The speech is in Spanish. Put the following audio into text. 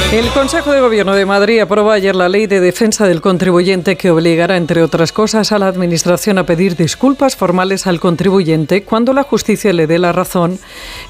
El Consejo de Gobierno de Madrid aprobó ayer la Ley de Defensa del Contribuyente que obligará, entre otras cosas, a la Administración a pedir disculpas formales al contribuyente cuando la justicia le dé la razón